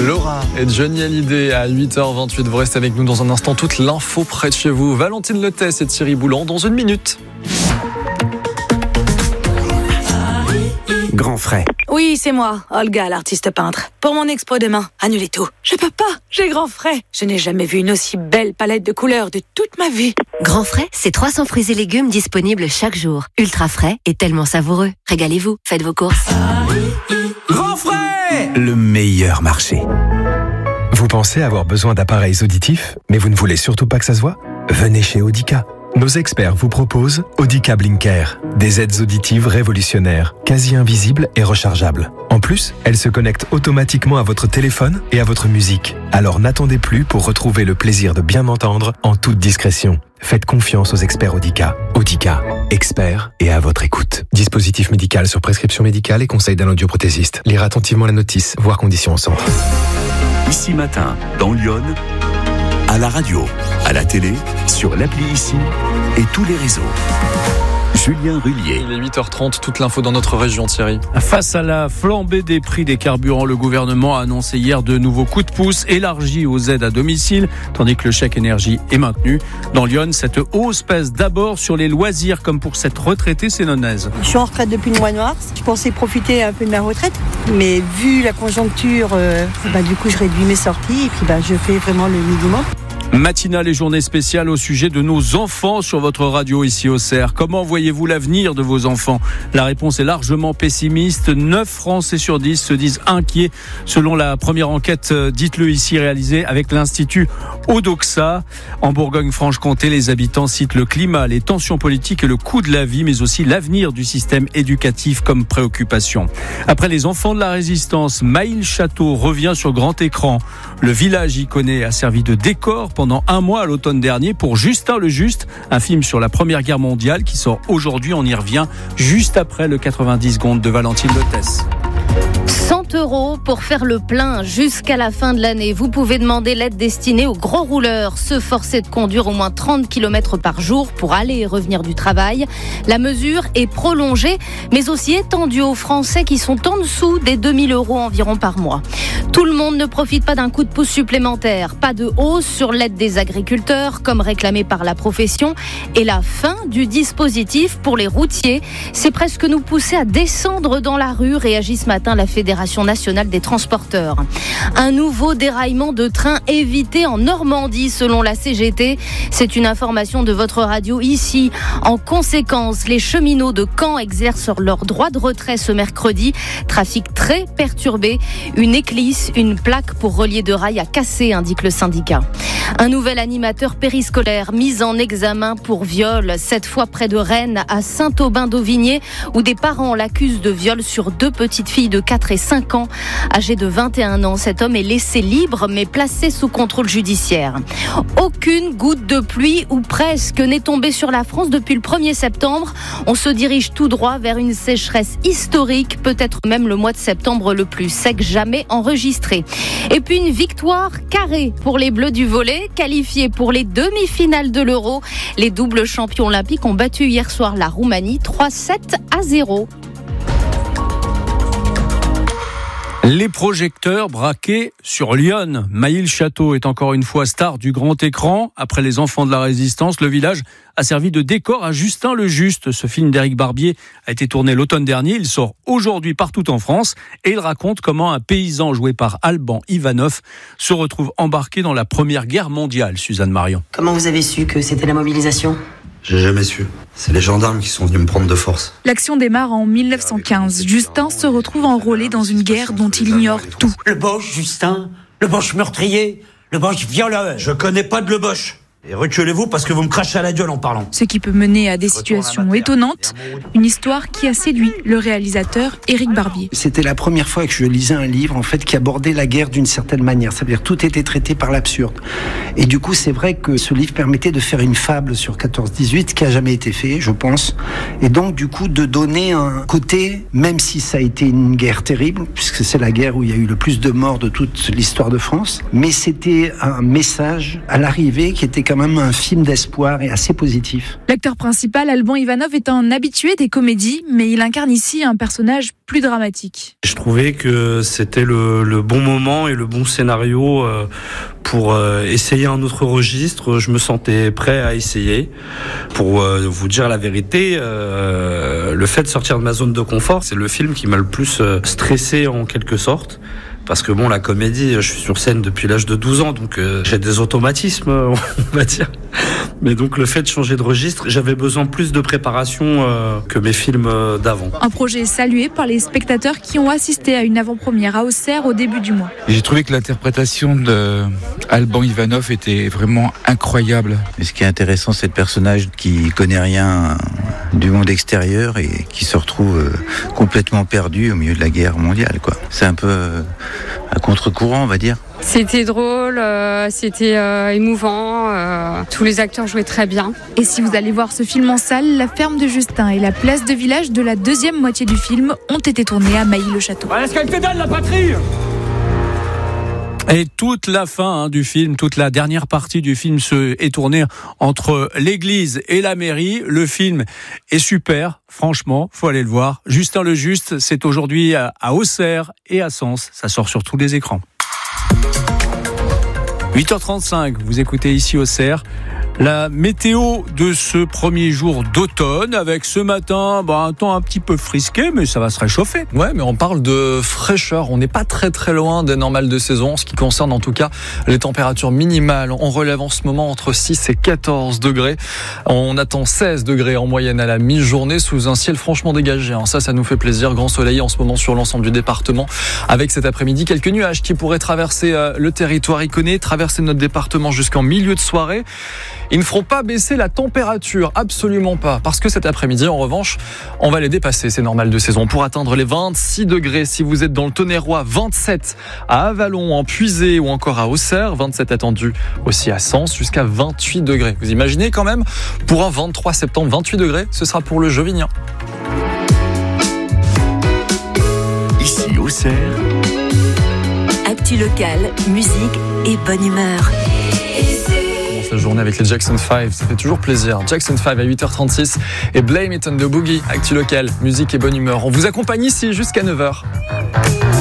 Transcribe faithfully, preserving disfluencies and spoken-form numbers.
Laura et Johnny Hallyday à huit heures vingt-huit. Vous restez avec nous dans un instant. Toute l'info près de chez vous. Valentine Lettès et Thierry Boulan dans une minute. Grand frais. Oui, c'est moi, Olga, l'artiste peintre. Pour mon expo demain, annulez tout. Je peux pas, j'ai grand frais. Je n'ai jamais vu une aussi belle palette de couleurs de toute ma vie. Grand frais, c'est trois cents fruits et légumes disponibles chaque jour. Ultra frais et tellement savoureux. Régalez-vous, faites vos courses. Grand frais, le meilleur marché. Vous pensez avoir besoin d'appareils auditifs, mais vous ne voulez surtout pas que ça se voit ? Venez chez Audica. Nos experts vous proposent Audica Blinker, des aides auditives révolutionnaires, quasi invisibles et rechargeables. En plus, elles se connectent automatiquement à votre téléphone et à votre musique. Alors n'attendez plus pour retrouver le plaisir de bien m'entendre en toute discrétion. Faites confiance aux experts Audica. Audica, experts et à votre écoute. Dispositif médical sur prescription médicale et conseil d'un audioprothésiste. Lire attentivement la notice, voir conditions au centre. Ici Matin, dans Lyon, à la radio, à la télé, sur l'appli Ici et tous les réseaux. Julien Rullier. Il est huit heures trente, toute l'info dans notre région, Thierry. Face à la flambée des prix des carburants, le gouvernement a annoncé hier de nouveaux coups de pouce élargis aux aides à domicile, tandis que le chèque énergie est maintenu. Dans Lyon, cette hausse pèse d'abord sur les loisirs, comme pour cette retraitée sénonaise. Je suis en retraite depuis le mois de mars. Je pensais profiter un peu de ma retraite, mais vu la conjoncture, euh, bah, du coup, je réduis mes sorties et puis bah, je fais vraiment le minimum. Matinale et journée spéciale au sujet de nos enfants sur votre radio ici au C E R. Comment voyez-vous l'avenir de vos enfants ? La réponse est largement pessimiste. neuf Français sur dix se disent inquiets selon la première enquête, dites-le ici, réalisée avec l'Institut Odoxa. En Bourgogne-Franche-Comté, les habitants citent le climat, les tensions politiques et le coût de la vie, mais aussi l'avenir du système éducatif comme préoccupation. Après les enfants de la résistance, Maïl Château revient sur grand écran. Le village iconé a servi de décor pendant un mois à l'automne dernier pour Justin le Juste, un film sur la Première Guerre mondiale qui sort aujourd'hui. On y revient juste après le quatre-vingt-dix secondes de Valentine Lettès. cent euros pour faire le plein jusqu'à la fin de l'année. Vous pouvez demander l'aide destinée aux gros rouleurs, se forcer de conduire au moins trente kilomètres par jour pour aller et revenir du travail. La mesure est prolongée, mais aussi étendue aux Français qui sont en dessous des deux mille euros environ par mois. Tout le monde ne profite pas d'un coup de pouce supplémentaire. Pas de hausse sur l'aide des agriculteurs, comme réclamé par la profession, et la fin du dispositif pour les routiers. C'est presque nous pousser à descendre dans la rue, réagit ce matin la Fédération nationale des transporteurs. Un nouveau déraillement de train évité en Normandie, selon la C G T. C'est une information de votre radio ici. En conséquence, les cheminots de Caen exercent leur droit de retrait ce mercredi. Trafic très perturbé. Une éclisse, une plaque pour relier de rail a cassé, indique le syndicat. Un nouvel animateur périscolaire mis en examen pour viol, cette fois près de Rennes, à Saint-Aubin-d'Auvigné, où des parents l'accusent de viol sur deux petites filles de quatre et cinq ans. Âgé de vingt et un ans, cet homme est laissé libre mais placé sous contrôle judiciaire. Aucune goutte de pluie, ou presque, n'est tombée sur la France depuis le premier septembre. On se dirige tout droit vers une sécheresse historique, peut-être même le mois de septembre le plus sec jamais enregistré. Et puis une victoire carrée pour les Bleus du volley, qualifiés pour les demi-finales de l'Euro. Les doubles champions olympiques ont battu hier soir la Roumanie trois sept à zéro. Les projecteurs braqués sur Lyon. Maïl Château est encore une fois star du grand écran. Après les enfants de la résistance, le village a servi de décor à Justin le Juste. Ce film d'Éric Barbier a été tourné l'automne dernier. Il sort aujourd'hui partout en France et il raconte comment un paysan joué par Alban Ivanov se retrouve embarqué dans la Première Guerre mondiale. Suzanne Marion. Comment vous avez su que c'était la mobilisation ? J'ai jamais su. C'est les gendarmes qui sont venus me prendre de force. L'action démarre en mille neuf cent quinze. Justin se retrouve enrôlé dans une guerre dont il ignore tout. Le Boche, Justin, le Boche meurtrier, le Boche violeur. Je connais pas de le Boche. Et reculez-vous parce que vous me crachez à la gueule en parlant. Ce qui peut mener à des situations étonnantes. Une histoire qui a séduit le réalisateur Éric Barbier. C'était la première fois que je lisais un livre en fait qui abordait la guerre d'une certaine manière. C'est-à-dire tout était traité par l'absurde. Et du coup, c'est vrai que ce livre permettait de faire une fable sur quatorze dix-huit qui a jamais été fait, je pense. Et donc, du coup, de donner un côté, même si ça a été une guerre terrible, puisque c'est la guerre où il y a eu le plus de morts de toute l'histoire de France, mais c'était un message à l'arrivée qui était quand même un film d'espoir et assez positif. L'acteur principal, Alban Ivanov, est un habitué des comédies, mais il incarne ici un personnage plus dramatique. Je trouvais que c'était le, le bon moment et le bon scénario euh, pour euh, essayer un autre registre. Je me sentais prêt à essayer. Pour euh, vous dire la vérité, euh, le fait de sortir de ma zone de confort, c'est le film qui m'a le plus euh, stressé en quelque sorte. Parce que bon, la comédie, je suis sur scène depuis l'âge de douze ans, donc euh, j'ai des automatismes, on va dire. Mais donc le fait de changer de registre, j'avais besoin plus de préparation euh, que mes films euh, d'avant. Un projet salué par les spectateurs qui ont assisté à une avant-première à Auxerre au début du mois. J'ai trouvé que l'interprétation d'Alban Ivanov était vraiment incroyable. Et ce qui est intéressant, c'est le personnage qui connaît rien du monde extérieur et qui se retrouve euh, complètement perdu au milieu de la guerre mondiale, quoi. C'est un peu euh, à contre-courant, on va dire. C'était drôle, euh, c'était euh, émouvant, euh, tous les acteurs jouaient très bien. Et si vous allez voir ce film en salle, la ferme de Justin et la place de village de la deuxième moitié du film ont été tournés à Mailly-le-Château. Est-ce qu'elle te donne la patrie ? Et toute la fin hein, du film, toute la dernière partie du film se est tournée entre l'église et la mairie. Le film est super, franchement, faut aller le voir. Justin le Juste, c'est aujourd'hui à Auxerre et à Sens. Ça sort sur tous les écrans. huit heures trente-cinq, vous écoutez ici Auxerre. La météo de ce premier jour d'automne, avec ce matin bah, un temps un petit peu frisqué, mais ça va se réchauffer. Ouais, mais on parle de fraîcheur. On n'est pas très très loin des normales de saison, en ce qui concerne en tout cas les températures minimales. On relève en ce moment entre six et quatorze degrés. On attend seize degrés en moyenne à la mi-journée sous un ciel franchement dégagé. Ça, ça nous fait plaisir. Grand soleil en ce moment sur l'ensemble du département. Avec cet après-midi, quelques nuages qui pourraient traverser le territoire iconé, traverser notre département jusqu'en milieu de soirée. Ils ne feront pas baisser la température, absolument pas. Parce que cet après-midi, en revanche, on va les dépasser, ces normales de saison, pour atteindre les vingt-six degrés. Si vous êtes dans le Tonnerrois, vingt-sept à Avallon, en Puisée ou encore à Auxerre, vingt-sept attendu aussi à Sens, jusqu'à vingt-huit degrés. Vous imaginez quand même, pour un vingt-trois septembre, vingt-huit degrés, ce sera pour le Jovinien. Ici Auxerre. Actu locale, musique et bonne humeur. La journée avec les Jackson five, ça fait toujours plaisir. Jackson five à huit heures trente-six et Blame It on the Boogie, actu local, musique et bonne humeur. On vous accompagne ici jusqu'à neuf heures.